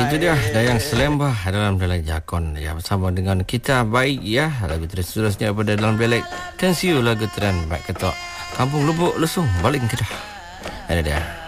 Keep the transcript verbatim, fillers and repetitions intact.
itu dia Dayang Selembah dalam dalam Jakon ya, bersama dengan kita baik ya. Lagu terus-terusnya pada dalam belek Tensiu, lagu tren baik ketok Kampung Lubuk Lesung Baling Kedah. Ada dia.